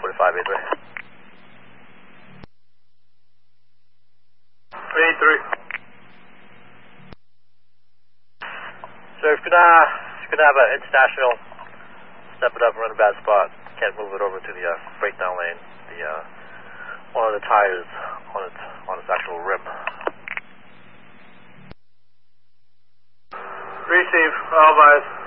4583. 83. So if you're gonna have an international, step it up and run a bad spot. Can't move it over to the breakdown lane. One of the tires on its actual rim. Receive, all advised.